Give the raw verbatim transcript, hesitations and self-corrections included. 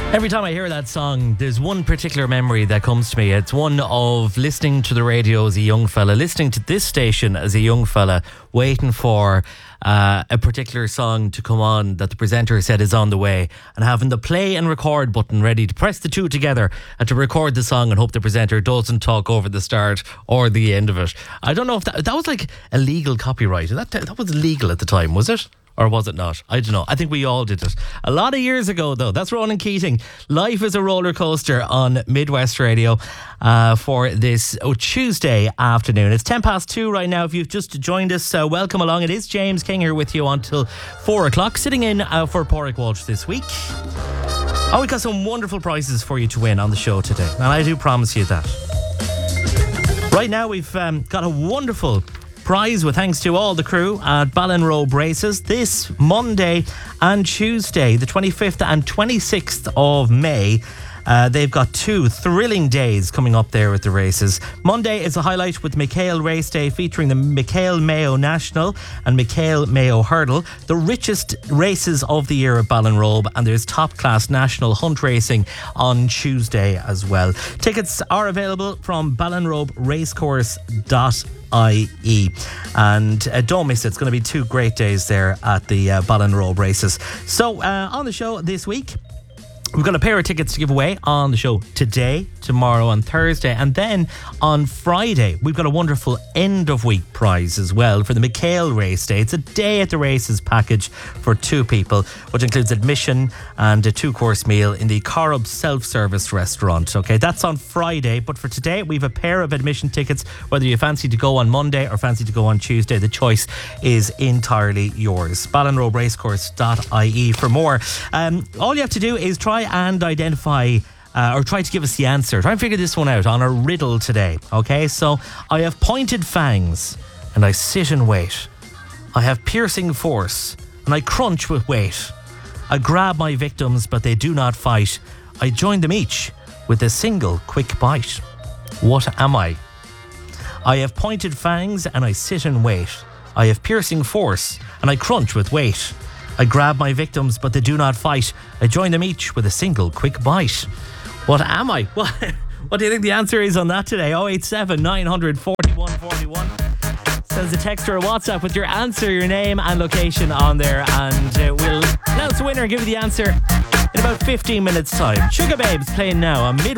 Every time I hear that song, there's one particular memory that comes to me. It's one of listening to the radio as a young fella, listening to this station as a young fella, waiting for uh, a particular song to come on that the presenter said is on the way, and having the play and record button ready to press the two together and to record the song and hope the presenter doesn't talk over the start or the end of it. I don't know if that, that was like a legal copyright. That, that was legal at the time, was it? Or was it not? I don't know. I think we all did it. A lot of years ago, though. That's Ronan Keating. Life is a roller coaster on Midwest Radio uh, for this oh, Tuesday afternoon. It's ten past two right now. If you've just joined us, uh, welcome along. It is James King here with you until four o'clock, sitting in uh, for Pádraig Walsh this week. Oh, we've got some wonderful prizes for you to win on the show today. And I do promise you that. Right now, we've um, got a wonderful prize with thanks to all the crew at Ballinrobe Races this Monday and Tuesday, the twenty-fifth and twenty-sixth of May. Uh, they've got two thrilling days coming up there at the races. Monday is a highlight with McHale Race Day featuring the McHale Mayo National and McHale Mayo Hurdle, the richest races of the year at Ballinrobe, and there's top class national hunt racing on Tuesday as well. Tickets are available from ballinrobe racecourse dot I E, and uh, don't miss it. It's going to be two great days there at the uh, Ballinrobe Races. So uh, on the show this week, we've got a pair of tickets to give away on the show today, tomorrow and Thursday. And then on Friday, we've got a wonderful end of week prize as well for the McHale Race Day. It's a day at the races package for two people, which includes admission and a two course meal in the Corrib self-service restaurant. Okay, that's on Friday. But for today, we have a pair of admission tickets. Whether you fancy to go on Monday or fancy to go on Tuesday, the choice is entirely yours. ballinrobe racecourse dot I E for more. Um, all you have to do is try and identify uh, or try to give us the answer. Try and figure this one out on a riddle today. Okay, so I have pointed fangs and I sit and wait. I have piercing force and I crunch with weight. I grab my victims but they do not fight. I join them each with a single quick bite. What am I? I have pointed fangs and I sit and wait. I have piercing force and I crunch with weight. I grab my victims, but they do not fight. I join them each with a single quick bite. What am I? What, what do you think the answer is on that today? oh eight seven, nine hundred, forty-one forty-one. Sends a text or a WhatsApp with your answer, your name and location on there, and uh, we'll announce the winner and give you the answer in about fifteen minutes time. Sugar Babes playing now on Midwest.